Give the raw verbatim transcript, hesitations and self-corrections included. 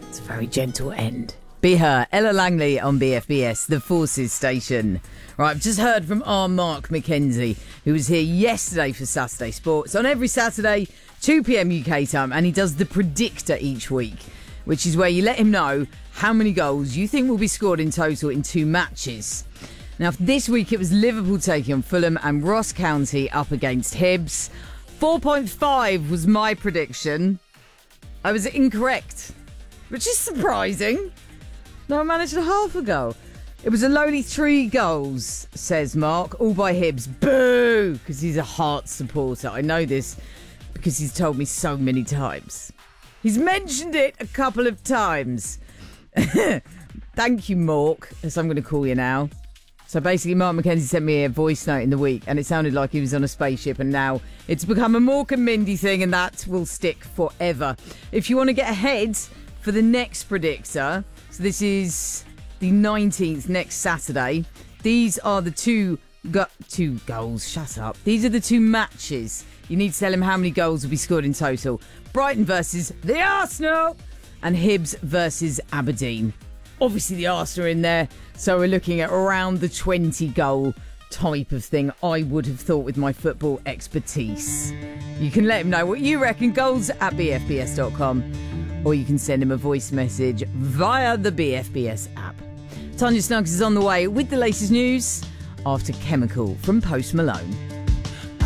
It's a very gentle end. Be Her, Ella Langley on B F B S, the Forces station. Right, I've just heard from our Mark McKenzie, who was here yesterday for Saturday Sports. On every Saturday, two p.m. U K time, and he does the predictor each week, which is where you let him know how many goals you think will be scored in total in two matches. Now, this week it was Liverpool taking on Fulham and Ross County up against Hibs. four point five was my prediction. I was incorrect, which is surprising. No, I managed a half a goal. It was a lowly three goals, says Mark, all by Hibs. Boo! Because he's a Hearts supporter. I know this because he's told me so many times. He's mentioned it a couple of times. Thank you, Mark, as I'm going to call you now. So basically, Mark McKenzie sent me a voice note in the week, and it sounded like he was on a spaceship, and now it's become a Mork and Mindy thing, and that will stick forever. If you want to get ahead for the next predictor, so this is the nineteenth, next Saturday, these are the two go- two goals, shut up. These are the two matches. You need to tell him how many goals will be scored in total. Brighton versus the Arsenal, and Hibs versus Aberdeen. Obviously, the Arsenal are in there, so we're looking at around the twenty-goal type of thing, I would have thought, with my football expertise. You can let him know what you reckon, goals at b f b s dot com, or you can send him a voice message via the B F B S app. Tanya Snuggs is on the way with the latest news after Chemical from Post Malone.